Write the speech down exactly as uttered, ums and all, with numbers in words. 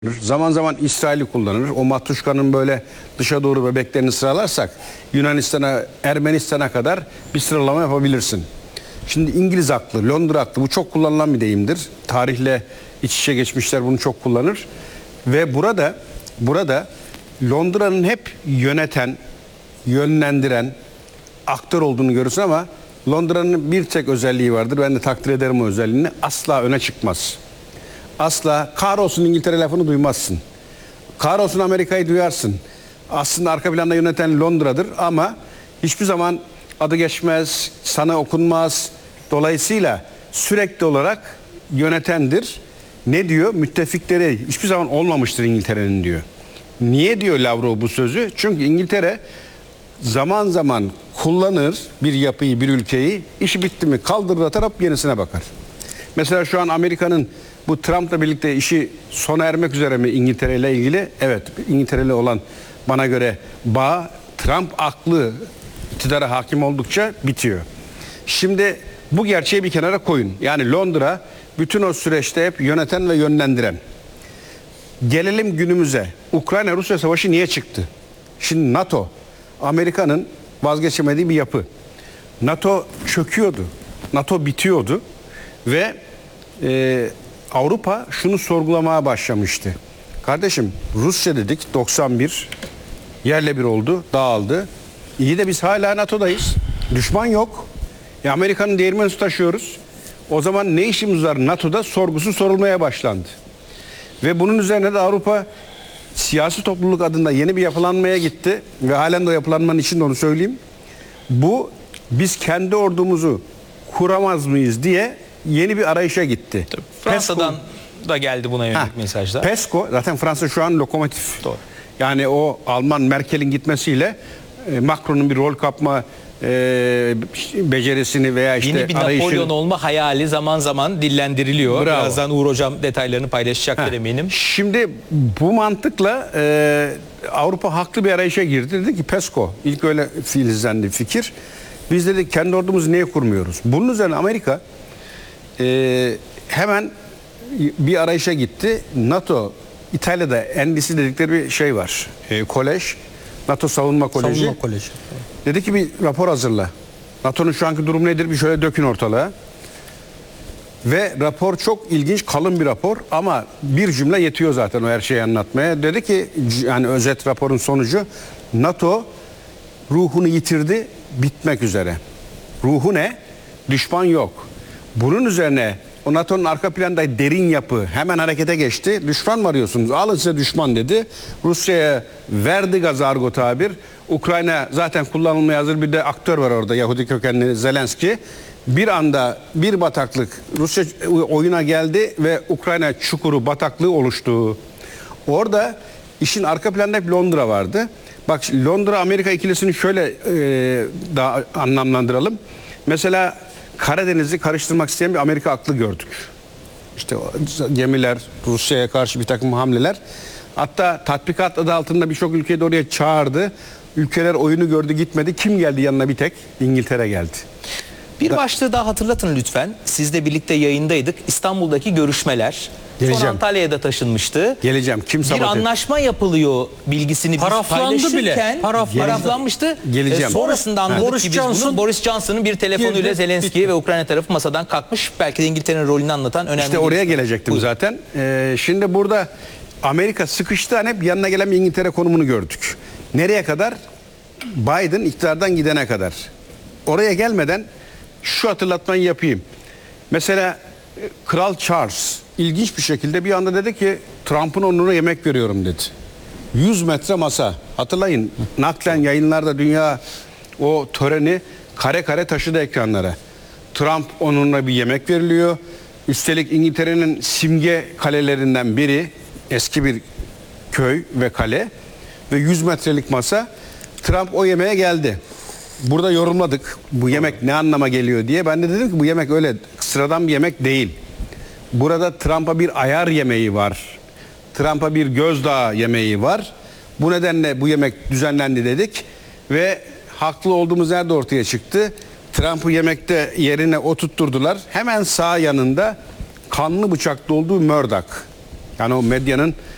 Zaman zaman İsrail'i kullanır. O matruşkanın böyle dışa doğru bebeklerini sıralarsak Yunanistan'a, Ermenistan'a kadar bir sıralama yapabilirsin. Şimdi İngiliz haklı, Londra haklı. Bu çok kullanılan bir deyimdir. Tarihle iç içe geçmişler bunu çok kullanır. Ve burada burada Londra'nın hep yöneten, yönlendiren aktör olduğunu görürsün ama Londra'nın bir tek özelliği vardır. Ben de takdir ederim o özelliğini. Asla öne çıkmaz. Asla kahrolsun İngiltere lafını duymazsın. Kahrolsun Amerika'yı duyarsın. Aslında arka planda yöneten Londra'dır ama hiçbir zaman adı geçmez, sana okunmaz. Dolayısıyla sürekli olarak yönetendir. Ne diyor? Müttefikleri hiçbir zaman olmamıştır İngiltere'nin diyor. Niye diyor Lavrov bu sözü? Çünkü İngiltere zaman zaman kullanır bir yapıyı, bir ülkeyi. İşi bitti mi kaldırır atar, hop yenisine bakar. Mesela şu an Amerika'nın bu Trump'la birlikte işi sona ermek üzere mi İngiltere ile ilgili? Evet, İngiltere ile olan bana göre bağ Trump aklı iktidara hakim oldukça bitiyor. Şimdi bu gerçeği bir kenara koyun. Yani Londra bütün o süreçte hep yöneten ve yönlendiren. Gelelim günümüze. Ukrayna-Rusya savaşı niye çıktı? Şimdi NATO, Amerika'nın vazgeçemediği bir yapı. NATO çöküyordu. NATO bitiyordu ve e, Avrupa şunu sorgulamaya başlamıştı. Kardeşim Rusya dedik doksan bir yerle bir oldu, dağıldı. İyi de biz hala NATO'dayız. Düşman yok. E, Amerika'nın değirmeni su taşıyoruz. O zaman ne işimiz var NATO'da sorgusu sorulmaya başlandı. Ve bunun üzerine de Avrupa siyasi topluluk adında yeni bir yapılanmaya gitti. Ve halen de o yapılanmanın içinde onu söyleyeyim. Bu biz kendi ordumuzu kuramaz mıyız diye yeni bir arayışa gitti. Tabii, Fransa'dan Pesco, da geldi buna yönelik ha, mesajlar. PESCO zaten Fransa şu an lokomotif. Doğru. Yani o Alman Merkel'in gitmesiyle e, Macron'un bir rol kapma e, becerisini veya işte yeni bir arayışını... Napolyon olma hayali zaman zaman dillendiriliyor. Bravo. Birazdan Uğur Hocam detaylarını paylaşacaktır eminim. Şimdi bu mantıkla e, Avrupa haklı bir arayışa girdi. Dedi ki PESCO, ilk öyle filizlendi fikir. Biz dedik kendi ordumuzu niye kurmuyoruz? Bunun üzerine Amerika e, hemen bir arayışa gitti. NATO, İtalya'da N D C dedikleri bir şey var. E, kolej, NATO Savunma Koleji. Savunma Koleji. Dedi ki bir rapor hazırla. NATO'nun şu anki durumu nedir? Bir şöyle dökün ortalığa. Ve rapor çok ilginç, kalın bir rapor ama bir cümle yetiyor zaten o her şeyi anlatmaya. Dedi ki yani özet raporun sonucu NATO ruhunu yitirdi, bitmek üzere. Ruhu ne? Düşman yok. Bunun üzerine o NATO'nun arka planda derin yapı hemen harekete geçti. Düşman mı arıyorsunuz? Alın size düşman dedi. Rusya'ya verdi gaz argo tabir. Ukrayna zaten kullanılmaya hazır bir de aktör var orada. Yahudi kökenli Zelenski. Bir anda bir bataklık Rusya oyuna geldi ve Ukrayna çukuru bataklığı oluştu. Orada işin arka planda hep Londra vardı. Bak Londra Amerika ikilisini şöyle e, daha anlamlandıralım. Mesela Karadeniz'i karıştırmak isteyen bir Amerika aklı gördük. İşte gemiler, Rusya'ya karşı bir takım hamleler. Hatta tatbikat adı altında birçok ülkeyi de oraya çağırdı. Ülkeler oyunu gördü gitmedi. Kim geldi yanına bir tek? İngiltere geldi. Bir başlığı daha hatırlatın lütfen. Sizle birlikte yayındaydık. İstanbul'daki görüşmeler. Geleceğim. Son Antalya'ya da taşınmıştı. Geleceğim. Kim bir sabote? anlaşma yapılıyor bilgisini biz Paraflandı bile. Paraf, paraflanmıştı. Geleceğim. E, sonrasında anladık Boris ki biz Johnson bunu. Boris Johnson'ın bir telefonuyla girdi, Zelenski'ye ve Ukrayna tarafı masadan kalkmış. Belki de İngiltere'nin rolünü anlatan önemli. İşte oraya gelecektim Buyurun. zaten. Ee, şimdi burada Amerika sıkıştı, hani hep yanına gelen bir İngiltere konumunu gördük. Nereye kadar? Biden iktidardan gidene kadar. Oraya gelmeden şu hatırlatmayı yapayım. Mesela Kral Charles ilginç bir şekilde bir anda dedi ki Trump'ın onuruna yemek veriyorum dedi. yüz metre masa. Hatırlayın naklen yayınlarda dünya o töreni kare kare taşıdı ekranlara. Trump onuruna bir yemek veriliyor. Üstelik İngiltere'nin simge kalelerinden biri, eski bir köy ve kale ve yüz metrelik masa. Trump o yemeğe geldi. Burada yorumladık bu yemek ne anlama geliyor diye. Ben de dedim ki bu yemek öyle sıradan bir yemek değil. Burada Trump'a bir ayar yemeği var. Trump'a bir gözdağı yemeği var. Bu nedenle bu yemek düzenlendi dedik. Ve haklı olduğumuz nerede ortaya çıktı? Trump'ı yemekte yerine oturtturdular. Hemen sağ yanında kanlı bıçaklı olduğu Murdoch. Yani o medyanın